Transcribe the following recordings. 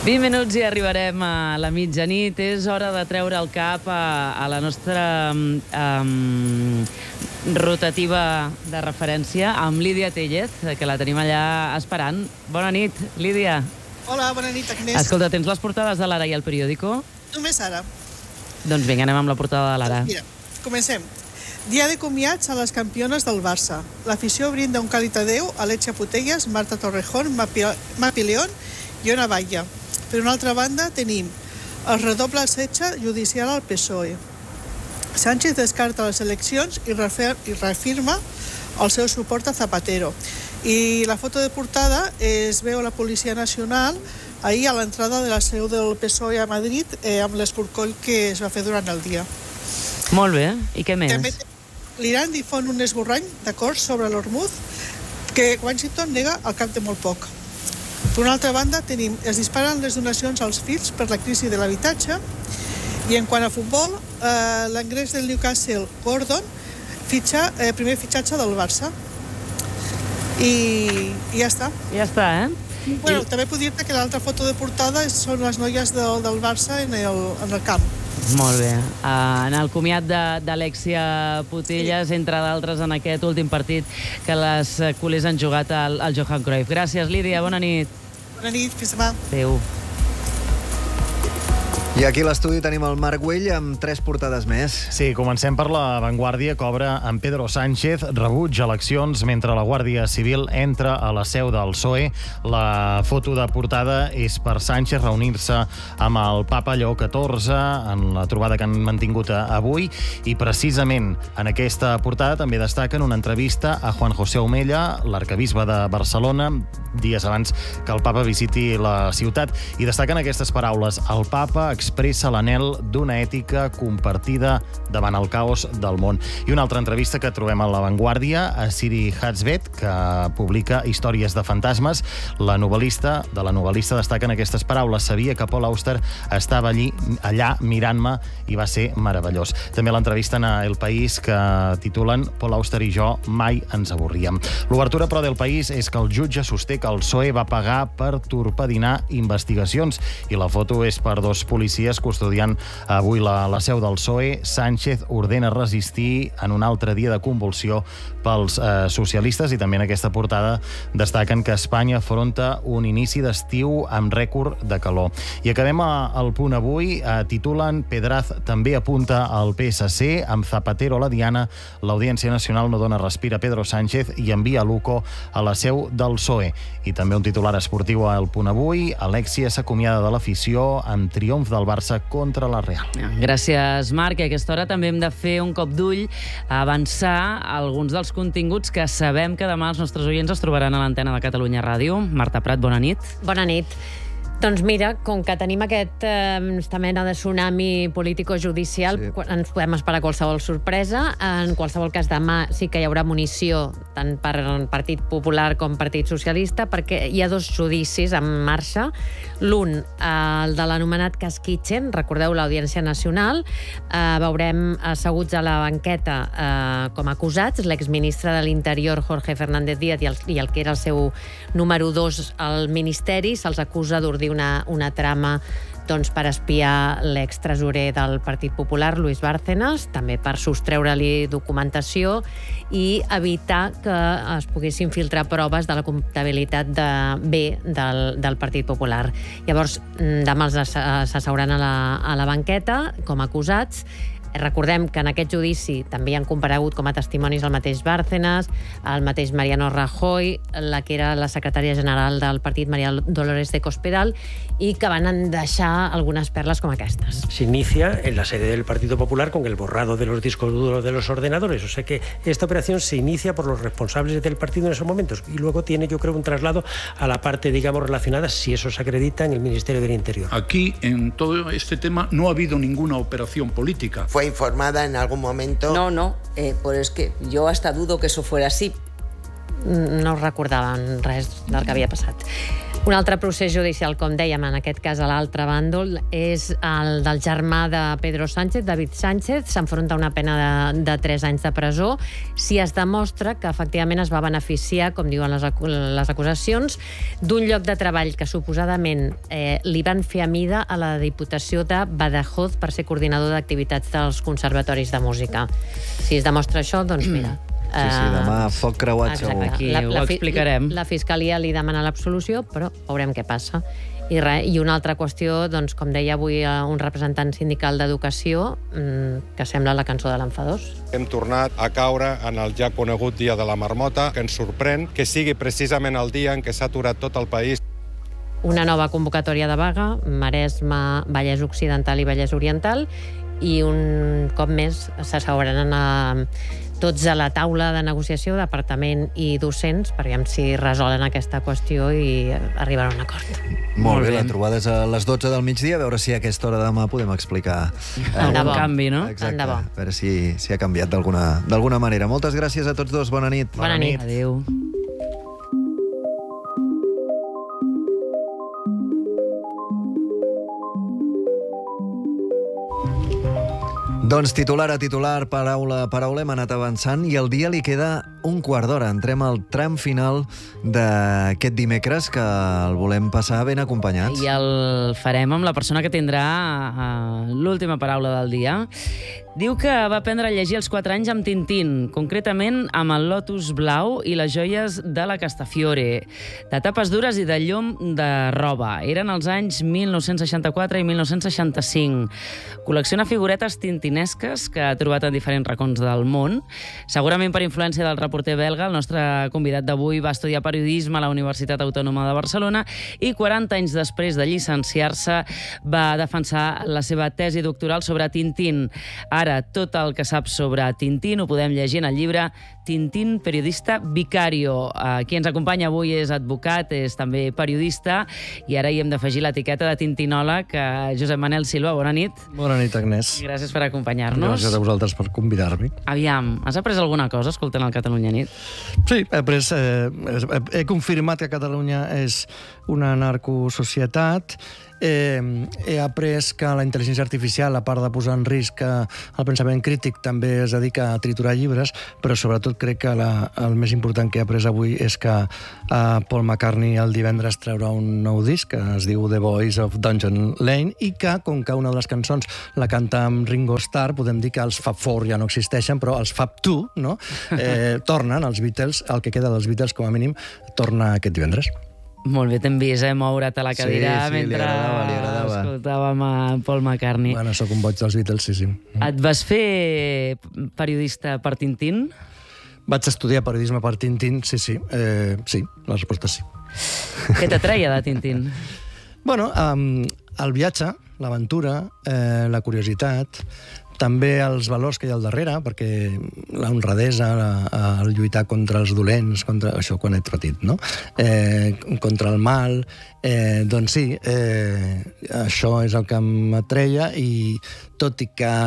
20 minuts i arribarem a la mitjanit. És hora de treure el cap a la nostra rotativa de referència amb Lídia Tellez, que la tenim allà esperant. Bona nit, Lídia. Hola, bona nit, Agnès. Escolta, tens les portades de l'Ara i el periòdico? Només ara. Doncs vinga, anem amb la portada de l'Ara. Mira, comencem. Dia de comiats a les campiones del Barça. L'afició brinda un càlid adéu a Alexia Putellas, Marta Torrejón, Mapi León i Ona Batlle. Per una altra banda, tenim el redoble setge judicial al PSOE. Sánchez descarta les eleccions i reafirma el seu suport a Zapatero. I la foto de portada es veu a la Policia Nacional ahir a l'entrada de la seu del PSOE a Madrid amb l'escorcoll que es va fer durant el dia. Molt bé, i què més? També l'Iran difon un esborrany d'acords sobre l'Hormuz que Washington nega al cap de molt poc. Per una altra banda, es disparen les donacions als fills per la crisi de l'habitatge i en quant a futbol, l'anglès del Newcastle, Gordon, primer fitxatge del Barça. I ja està. Ja està, Bueno, també puc dir-te que l'altra foto de portada són les noies del Barça en el camp. Molt bé. En el comiat d'Alexia Putellas, entre d'altres, en aquest últim partit que les culers han jugat al Johan Cruyff. Gràcies, Lídia. Bona nit. Bona nit. Fins demà. Adéu. I aquí a l'estudi tenim el Marc Güell amb 3 portades més. Sí, comencem per La Vanguardia, que obre amb Pedro Sánchez, rebuig eleccions mentre la Guàrdia Civil entra a la seu del PSOE. La foto de portada és per Sánchez reunir-se amb el papa Lleó XIV en la trobada que han mantingut avui, i precisament en aquesta portada també destaquen una entrevista a Juan José Omella, l'arquebisbe de Barcelona, dies abans que el papa visiti la ciutat, i destaquen aquestes paraules: el papa expressa l'anhel d'una ètica compartida davant el caos del món. I una altra entrevista que trobem a La Vanguardia a Siri Hatzbet, que publica Històries de fantasmes. La novel·lista destaquen aquestes paraules: sabia que Paul Auster estava allà mirant-me i va ser meravellós. També l'entrevisten a El País, que titulen Paul Auster i jo mai ens avorríem. L'obertura, però, del País és que el jutge sosté que el PSOE va pagar per torpedinar investigacions, i la foto és per 2 policies custodiant avui la seu del PSOE. Sánchez ordena resistir en un altre dia de convulsió pels socialistes, i també en aquesta portada destaquen que Espanya afronta un inici d'estiu amb rècord de calor. I acabem al Punt Avui. Titulen Pedraz també apunta al PSC, amb Zapatero a la diana, l'Audiència Nacional no dona respir a Pedro Sánchez i envia Luco a la seu del PSOE. I també un titular esportiu al Punt Avui: Alexia s'acomiada de l'afició amb triomf del Barça contra la Real. Gràcies, Marc. A aquesta hora també hem de fer un cop d'ull a avançar alguns dels continguts que sabem que demà els nostres oients es trobaran a l'antena de Catalunya Ràdio. Marta Prat, bona nit. Bona nit. Doncs mira, com que tenim aquesta mena de tsunami político-judicial, sí, ens podem esperar qualsevol sorpresa. En qualsevol cas, demà sí que hi haurà munició tant per el Partit Popular com Partit Socialista, perquè hi ha 2 judicis en marxa. L'un, el de l'anomenat cas Kitchen, recordeu, l'Audiència Nacional. Veurem asseguts a la banqueta com a acusats l'exministre de l'Interior, Jorge Fernández Díaz, i el que era el seu número 2 al Ministeri. Se'ls acusa d'ordir una trama per espiar l'extresorer del Partit Popular, Luis Bárcenas, també per sostreure-li documentació i evitar que es poguessin filtrar proves de la comptabilitat del Partit Popular. Llavors, demà s'asseuran a la banqueta com a acusats. Recordem que en aquest judici també hi han comparegut com a testimonis el mateix Bárcenas, el mateix Mariano Rajoy, la que era la secretària general del partit, María Dolores de Cospedal, y que van a deixar algunas perlas como aquestes. Se inicia en la sede del Partido Popular con el borrado de los discos duros de los ordenadores. O sea que esta operación se inicia por los responsables del partido en esos momentos y luego tiene, yo creo, un traslado a la parte, digamos, relacionada, si eso se acredita, en el Ministerio del Interior. Aquí, en todo este tema, no ha habido ninguna operación política. ¿Fue informada en algún momento? No, pues es que yo hasta dudo que eso fuera así. No recordaven res del que havia passat. Un altre procés judicial, com dèiem, en aquest cas a l'altre bàndol, és el del germà de Pedro Sánchez, David Sánchez. S'enfronta a una pena de 3 anys de presó si es demostra que efectivament es va beneficiar, com diuen les acusacions, d'un lloc de treball que suposadament li van fer a mida a la Diputació de Badajoz per ser coordinador d'activitats dels conservatoris de música. Si es demostra això, doncs mira... Sí, demà foc creuat segur. Aquí ho explicarem. La Fiscalia li demana l'absolució, però veurem què passa. I una altra qüestió, doncs, com deia avui un representant sindical d'Educació, que sembla la cançó de l'Enfadós. Hem tornat a caure en el ja conegut Dia de la Marmota, que ens sorprèn que sigui precisament el dia en què s'ha aturat tot el país. Una nova convocatòria de vaga, Maresme, Vallès Occidental i Vallès Oriental, i un cop més s'asseuran tots a la taula de negociació, departament i docents, per veure si resolen aquesta qüestió i arribaran a un acord. Molt bé, la trobada és a les 12 del migdia, a veure si a aquesta hora demà podem explicar algun canvi, no? Exacte, a veure si ha canviat d'alguna manera. Moltes gràcies a tots dos, bona nit. Bona nit. Adéu. Doncs titular a titular, paraula a paraula, hem anat avançant i el dia li queda un quart d'hora. Entrem al tram final d'aquest dimecres, que el volem passar ben acompanyats. I el farem amb la persona que tindrà l'última paraula del dia. Diu que va aprendre a llegir als 4 anys amb Tintín, concretament amb el Lotus Blau i les joies de la Castafiore, de tapes dures i de llom de roba. Eren els anys 1964 i 1965. Col·lecciona figuretes tintinesques que ha trobat en diferents racons del món. Segurament per influència del reporter belga, el nostre convidat d'avui va estudiar periodisme a la Universitat Autònoma de Barcelona i 40 anys després de llicenciar-se va defensar la seva tesi doctoral sobre Tintín. Ara, tot el que sap sobre Tintín ho podem llegir en el llibre Tintín, periodista vicario. Qui ens acompanya avui és advocat, és també periodista, i ara hi hem d'afegir l'etiqueta de tintinòleg. Josep Manel Silva, bona nit. Bona nit, Agnès. Gràcies per acompanyar-nos. Gràcies a vosaltres per convidar-me. Aviam, has après alguna cosa escoltant el Catalunya Nit? Sí, he confirmat que Catalunya és una narcosocietat. He après que la intel·ligència artificial, a part de posar en risc el pensament crític, també es dedica a triturar llibres, però sobretot crec que el més important que he après avui és que Paul McCartney el divendres traurà un nou disc que es diu The Voice of Dungeon Lane, i que, com que una de les cançons la canta amb Ringo Starr, podem dir que els Fab Four ja no existeixen, però els Fab Two, no? Tornen, els Beatles, el que queda dels Beatles, com a mínim, torna aquest divendres. Molt bé, t'hem vist, moure't a la cadira mentre li agradava. escoltàvem a Paul McCartney. Bueno, sóc un boig dels Beatles, sí. Et vas fer periodista per Tintín? Vaig estudiar periodisme per Tintín, sí. Sí, la resposta és sí. Què t'atreia de Tintín? Bueno, el viatge, l'aventura, la curiositat, també els valors que hi ha al darrere, perquè la honradesa, el lluitar contra els dolents, contra això quan ets petit, no? Contra el mal, doncs sí, això és el que m'atreia, i tot i que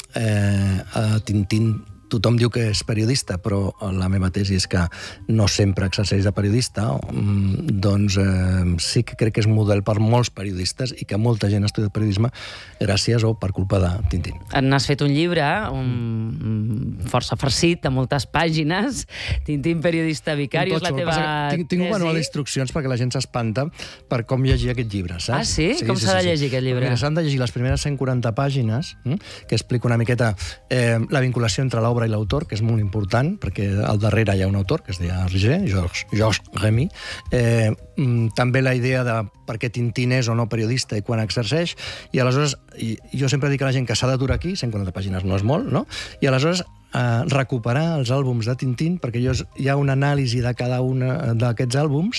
a Tintín tothom diu que és periodista, però la meva tesi és que no sempre exerceix de periodista, doncs sí que crec que és model per molts periodistes i que molta gent ha estudiat periodisme gràcies o per culpa de Tintín. N'has fet un llibre força farcit, de moltes pàgines, Tintín, periodista vicari, és la teva tesi. Tinc un manual d'instruccions perquè la gent s'espanta per com llegir aquest llibre, saps? Ah, sí? Com s'ha de llegir aquest llibre? S'han de llegir les primeres 140 pàgines, que explica una miqueta la vinculació entre l'obra i l'autor, que és molt important, perquè al darrere hi ha un autor, que es deia Georges Remy. També la idea de per què Tintín és o no periodista i quan exerceix, i aleshores jo sempre dic a la gent que s'ha d'aturar aquí, 140 pàgines no és molt, no? I aleshores recuperar els àlbums de Tintín, perquè hi ha una anàlisi de cada un d'aquests àlbums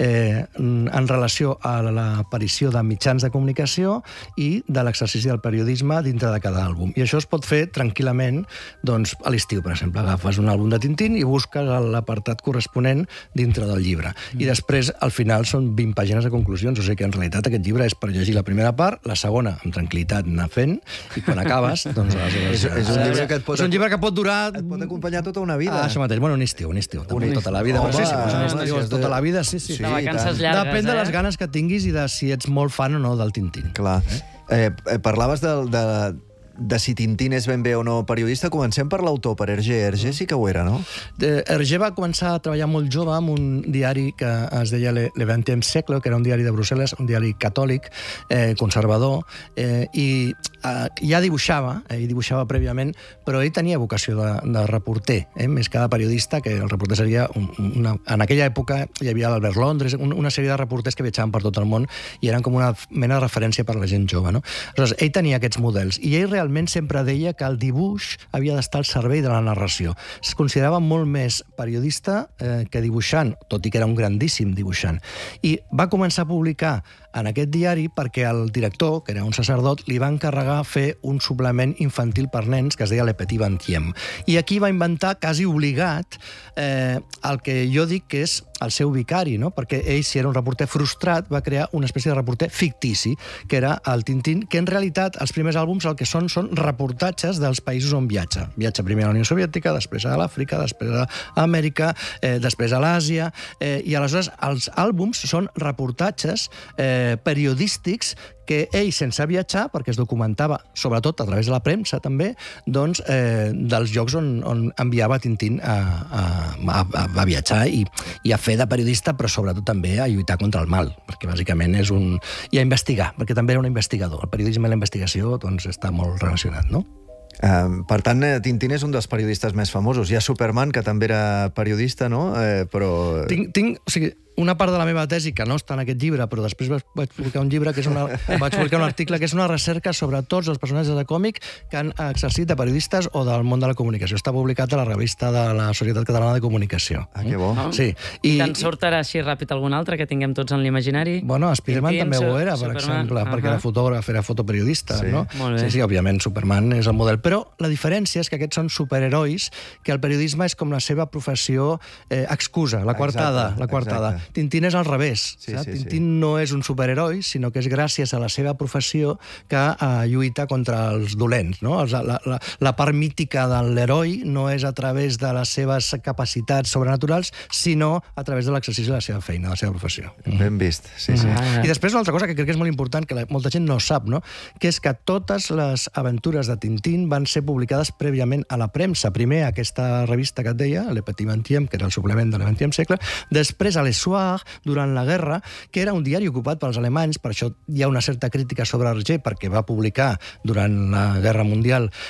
en relació a l'aparició de mitjans de comunicació i de l'exercici del periodisme dintre de cada àlbum. I això es pot fer tranquil·lament, doncs, a l'estiu, per exemple. Agafes un àlbum de Tintín i busques l'apartat corresponent dintre del llibre. I després, al final, són 20 pàgines de conclusions. conclusions, o sigui que en realitat aquest llibre és per llegir la primera part, la segona amb tranquil·litat anar fent, i quan acabes, doncs... És un llibre que et pot... És un llibre que pot durar... Et pot acompanyar tota una vida. Això mateix, bueno, un estiu. Tota la vida. Tota la vida, sí. De vacances llargues, depèn de les ganes que tinguis i de si ets molt fan o no del Tintín. Clar. Parlaves de si Tintín és ben bé o no periodista. Comencem per l'autor, per Hergé. Hergé sí que ho era, no? Hergé va començar a treballar molt jove amb un diari que es deia Le XXe siècle, que era un diari de Brussel·les, un diari catòlic, conservador, i ja dibuixava, ell dibuixava prèviament, però ell tenia vocació de reporter, més que de periodista, que el reporter seria... En aquella època hi havia l'Albert Londres, una sèrie de reporters que viatjaven per tot el món i eren com una mena de referència per a la gent jove, no? Aleshores, ell tenia aquests models, i ell realment sempre deia que el dibuix havia d'estar al servei de la narració. Es considerava molt més periodista que dibuixant, tot i que era un grandíssim dibuixant. I va començar a publicar en aquest diari perquè el director, que era un sacerdot, li va encarregar fer un suplement infantil per nens que es deia Le Petit Vingtième. I aquí va inventar, quasi obligat, el que jo dic que és el seu vicari, no? Perquè ell, si era un reporter frustrat, va crear una espècie de reporter fictici, que era el Tintín, que en realitat els primers àlbums el que són reportatges dels països on viatja. Viatja primer a la Unió Soviètica, després a l'Àfrica, després a Amèrica, després a l'Àsia, i aleshores els àlbums són reportatges periodístics que ell, sense viatjar, perquè es documentava, sobretot a través de la premsa també, doncs, dels llocs on enviava Tintín a viatjar i a fer de periodista, però sobretot també a lluitar contra el mal, perquè bàsicament és un... i a investigar, perquè també era un investigador. El periodisme i la investigació doncs, està molt relacionat, no? Per tant, Tintín és un dels periodistes més famosos. Hi ha Superman, que també era periodista, no? Però... O sigui, una part de la meva tesi, que no està en aquest llibre, però després vaig publicar un llibre, vaig publicar un article que és una recerca sobre tots els personatges de còmic que han exercit de periodistes o del món de la comunicació. Està publicat a la revista de la Societat Catalana de Comunicació. Ah, que bo. Sí. I te'n surt ara així ràpid algun altre que tinguem tots en l'imaginari? Bueno, Spiderman també ho era, per exemple, perquè era fotògraf, era fotoperiodista, no? Sí, òbviament, Superman és el model. Però la diferència és que aquests són superherois, que el periodisme és com la seva professió excusa, la coartada. Tintín és al revés. Tintín no és un superheroi, sinó que és gràcies a la seva professió que lluita contra els dolents. No? La part mítica de l'heroi no és a través de les seves capacitats sobrenaturals, sinó a través de l'exercici de la seva feina, de la seva professió. Ben vist, sí. I després una altra cosa que crec que és molt important, que molta gent no sap, no? Que és que totes les aventures de Tintín van ser publicades prèviament a la premsa. Primer aquesta revista que et deia, Le Petit Vingtième, que era el suplement de Le XXe siècle, després a l'Essoir, durant la guerra, que era un diari ocupat pels alemanys, per això hi ha una certa crítica sobre Hergé, perquè va publicar durant la Guerra Mundial